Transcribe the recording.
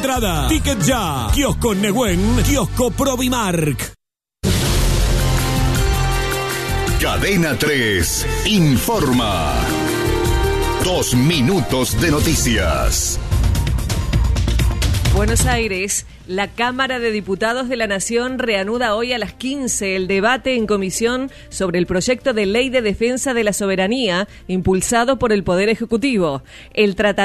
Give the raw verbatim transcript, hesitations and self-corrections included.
Entrada, Ticket Ya, Kiosco Nehuen, Kiosco Provimark. Cadena tres informa. Dos minutos de noticias. Buenos Aires. La Cámara de Diputados de la Nación reanuda hoy a las quince el debate en comisión sobre el proyecto de ley de defensa de la soberanía impulsado por el Poder Ejecutivo. El tratado